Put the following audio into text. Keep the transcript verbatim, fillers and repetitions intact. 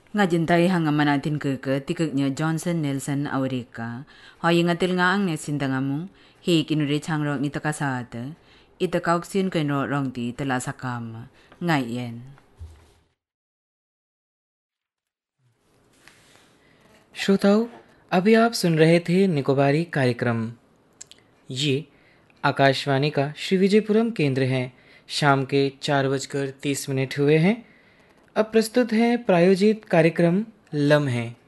Nga jintay hanga manatin keke tikek nya Johnson Nelson Aurika. Hoy nga til nga ang nesinda nga mo. Hi kinuri changrok ni takasate. Ita kauksin kaino rong ti talasakam. Ngay yen. श्रोताओं, अभी आप सुन रहे थे निकोबारी कार्यक्रम। ये आकाशवाणी का श्री विजयपुरम केंद्र है। शाम के चार बजकर तीस मिनट हुए हैं। अब प्रस्तुत है प्रायोजित कार्यक्रम लम्हे।